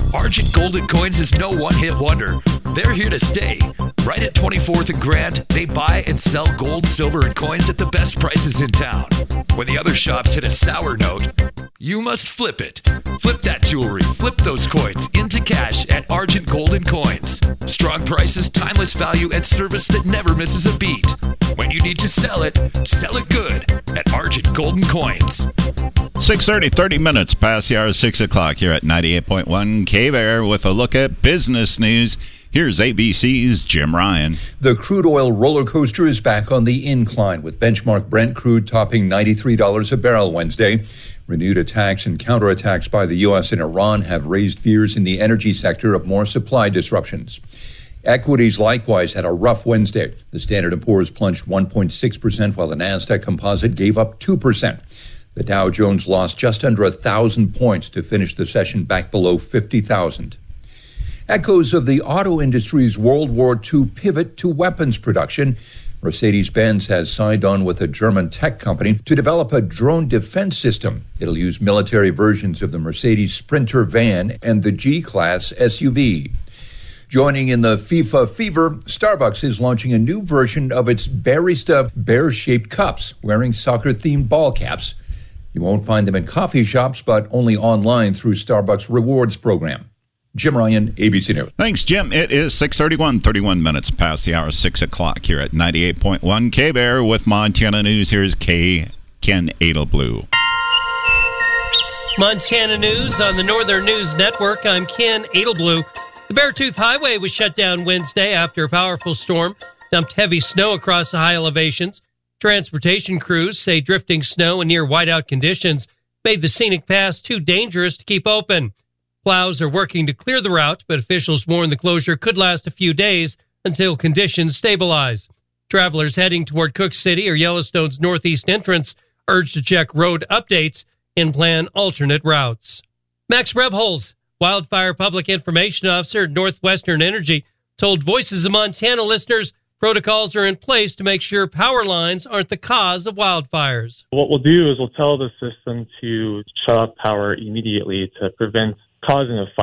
Argent Golden Coins is no one-hit wonder. They're here to stay. Right at 24th and Grand, they buy and sell gold, silver, and coins at the best prices in town. When the other shops hit a sour note, you must flip it. Flip that jewelry, flip those coins into cash at Argent Golden Coins. Strong prices, timeless value, and service that never misses a beat. When you need to sell it good at Argent Golden Coins. 6:30, 30 minutes past the hour of 6 o'clock here at 98.1 K-Bear with a look at business news. Here's ABC's Jim Ryan. The crude oil roller coaster is back on the incline, with benchmark Brent crude topping $93 a barrel Wednesday. Renewed attacks and counterattacks by the U.S. and Iran have raised fears in the energy sector of more supply disruptions. Equities likewise had a rough Wednesday. The Standard & Poor's plunged 1.6%, while the Nasdaq Composite gave up 2%. The Dow Jones lost just under 1,000 points to finish the session back below 50,000. Echoes of the auto industry's World War II pivot to weapons production. Mercedes-Benz has signed on with a German tech company to develop a drone defense system. It'll use military versions of the Mercedes Sprinter van and the G-Class SUV. Joining in the FIFA fever, Starbucks is launching a new version of its Barista bear-shaped cups, wearing soccer-themed ball caps. You won't find them in coffee shops, but only online through Starbucks Rewards program. Jim Ryan, ABC News. Thanks, Jim. It is 6:31, 31 minutes past the hour, 6 o'clock here at 98.1 K-Bear with Montana News. Here's Ken Edelblue. Montana News on the Northern News Network. I'm Ken Edelblue. The Beartooth Highway was shut down Wednesday after a powerful storm dumped heavy snow across the high elevations. Transportation crews say drifting snow and near whiteout conditions made the scenic pass too dangerous to keep open. Plows are working to clear the route, but officials warn the closure could last a few days until conditions stabilize. Travelers heading toward Cook City or Yellowstone's northeast entrance urged to check road updates and plan alternate routes. Max Rebholz, Wildfire Public Information Officer at Northwestern Energy, told Voices of Montana listeners protocols are in place to make sure power lines aren't the cause of wildfires. What we'll do is we'll tell the system to shut off power immediately to prevent causing a fire.